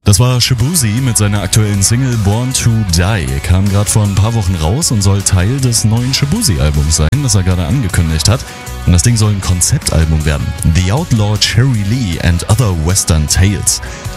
Das war Shaboozey mit seiner aktuellen Single Born to Die. Kam gerade vor ein paar Wochen raus und soll Teil des neuen Shaboozey-Albums sein, das er gerade angekündigt hat. Und das Ding soll ein Konzeptalbum werden. The Outlaw Cherry Lee and Other Western Tales.